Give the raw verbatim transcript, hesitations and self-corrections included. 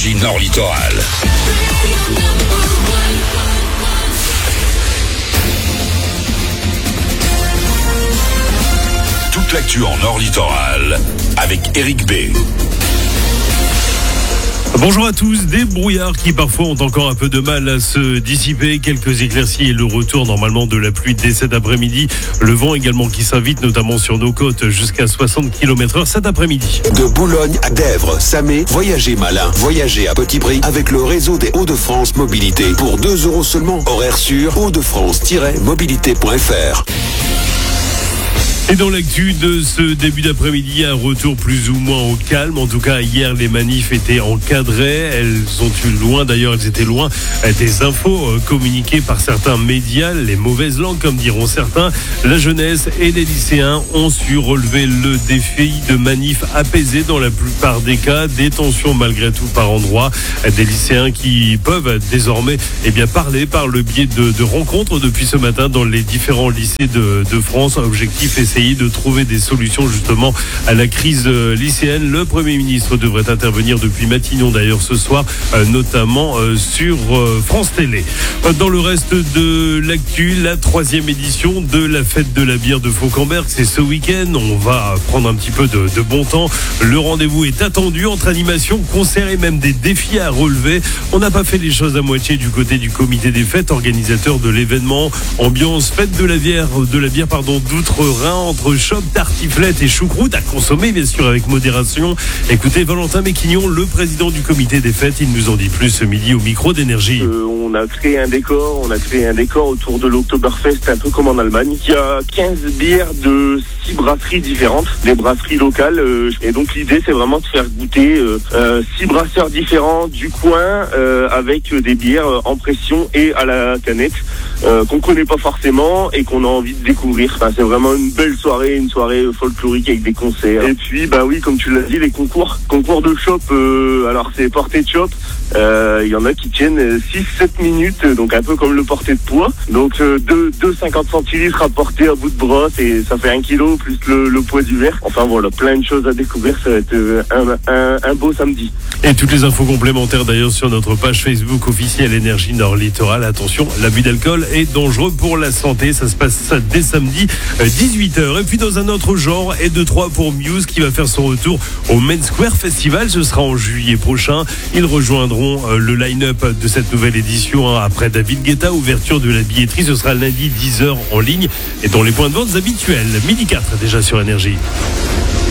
Nord Littoral. Toute l'actu en Nord Littoral avec Eric B. Bonjour à tous. Des brouillards qui parfois ont encore un peu de mal à se dissiper. Quelques éclaircies et le retour normalement de la pluie dès cet après-midi. Le vent également qui s'invite notamment sur nos côtes jusqu'à soixante kilomètres heure cet après-midi. De Boulogne à Dèvres, Samé, voyagez malin. Voyagez à petit prix avec le réseau des Hauts-de-France Mobilité. Pour deux euros seulement. Horaire sur hauts de france tiret mobilité point f r. Et dans l'actu de ce début d'après-midi, un retour plus ou moins au calme. En tout cas, hier, les manifs étaient encadrées. Elles ont eu loin, d'ailleurs, elles étaient loin des infos communiquées par certains médias, les mauvaises langues, comme diront certains. La jeunesse et les lycéens ont su relever le défi de manifs apaisés dans la plupart des cas. Des tensions malgré tout par endroits. Des lycéens qui peuvent désormais eh bien, parler par le biais de, de rencontres depuis ce matin dans les différents lycées de, de France. Objectif essayer de trouver des solutions justement à la crise lycéenne. Le Premier ministre devrait intervenir depuis Matignon d'ailleurs ce soir, notamment sur France Télé. Dans le reste de l'actu, la troisième édition de la fête de la bière de Fauquemberg, c'est ce week-end. On va prendre un petit peu de, de bon temps. Le rendez-vous est attendu entre animation, concerts et même des défis à relever. On n'a pas fait les choses à moitié du côté du comité des fêtes, organisateur de l'événement. Ambiance fête de la bière, de la bière pardon, d'outre-Rhin, entre chope, tartiflette et choucroute à consommer bien sûr avec modération. Écoutez Valentin Méquignon, le président du comité des fêtes, il nous en dit plus ce midi au micro d'Énergie. Euh, on a créé un décor, on a créé un décor autour de l'Oktoberfest, un peu comme en Allemagne. Il y a quinze bières de six brasseries différentes, des brasseries locales. Euh, et donc l'idée c'est vraiment de faire goûter euh, euh, six brasseurs différents du coin euh, avec des bières en pression et à la canette euh, qu'on connaît pas forcément et qu'on a envie de découvrir. Enfin, c'est vraiment une belle soirée, une soirée folklorique avec des concerts. Et puis, bah oui, comme tu l'as dit, les concours, concours de chop. Euh, alors c'est portée de chop. Il euh, y en a qui tiennent six sept minutes, donc un peu comme le porté de poids. Donc euh, deux virgule cinquante centilitres à porter à bout de brosse et ça fait un kilo plus le, le poids du verre. Enfin voilà, plein de choses à découvrir. Ça va être un, un, un beau samedi. Et toutes les infos complémentaires d'ailleurs sur notre page Facebook officielle Énergie Nord Littoral. Attention, l'abus d'alcool est dangereux pour la santé. Ça se passe dès samedi dix-huit heures. Et puis dans un autre genre, et de trois pour Muse qui va faire son retour au Main Square Festival. Ce sera en juillet prochain. Ils rejoindront le line-up de cette nouvelle édition après David Guetta. Ouverture de la billetterie, ce sera lundi dix heures en ligne et dans les points de vente habituels. Midi quatre déjà sur Énergie.